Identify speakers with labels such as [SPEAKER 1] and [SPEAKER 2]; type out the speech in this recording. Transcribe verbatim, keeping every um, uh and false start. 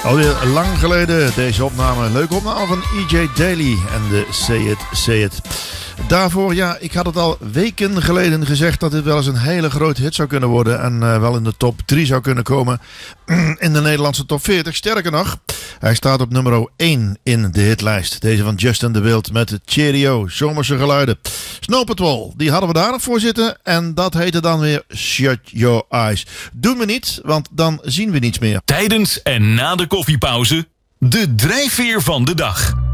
[SPEAKER 1] Alweer lang geleden deze opname. Leuke opname van E J Daly en de Say It, Say It. Daarvoor, ja, ik had het al weken geleden gezegd dat dit wel eens een hele grote hit zou kunnen worden. En uh, wel in de top drie zou kunnen komen in de Nederlandse top veertig. Sterker nog, hij staat op nummer één in de hitlijst. Deze van Justin de Wild met de Cheerio, zomerse geluiden. Snow Patrol, die hadden we daar nog voor zitten. En dat heette dan weer Shut Your Eyes. Doen we niet, want dan zien we niets meer.
[SPEAKER 2] Tijdens en na de koffiepauze, de drijfveer van de dag.